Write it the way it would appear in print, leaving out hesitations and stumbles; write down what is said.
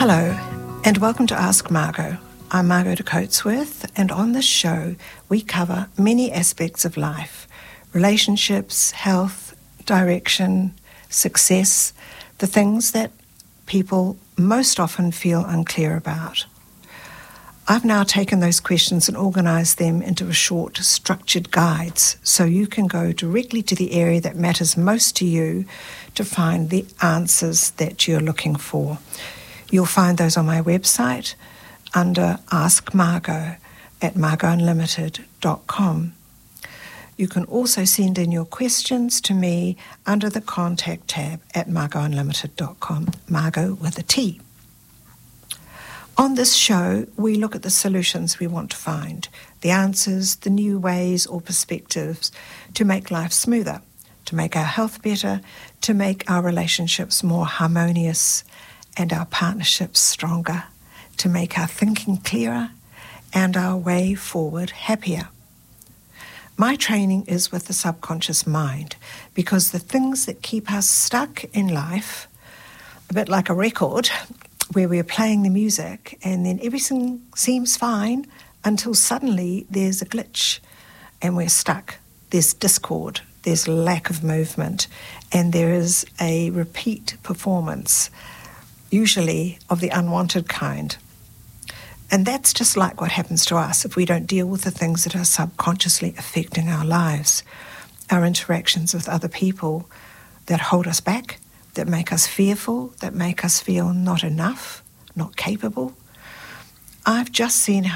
Hello, and welcome to Ask Margot. I'm Margot de Coatsworth, and on this show, we cover many aspects of life: relationships, health, direction, success, the things that people most often feel unclear about. I've now taken those questions and organised them into a short, structured guides, so you can go directly to the area that matters most to you to find the answers that you're looking for. You'll find those on my website under Ask Margot at margotunlimited.com. You can also send in your questions to me under the Contact tab at margotunlimited.com, Margot with a T. On this show, we look at the solutions we want to find, the answers, the new ways or perspectives to make life smoother, to make our health better, to make our relationships more harmonious and our partnerships stronger, to make our thinking clearer and our way forward happier. My training is with the subconscious mind because the things that keep us stuck in life, a bit like a record where we're playing the music and then everything seems fine until suddenly there's a glitch and we're stuck. There's discord, there's lack of movement, and there is a repeat performance, usually of the unwanted kind. And that's just like what happens to us if we don't deal with the things that are subconsciously affecting our lives, our interactions with other people that hold us back, that make us fearful, that make us feel not enough, not capable. I've just seen how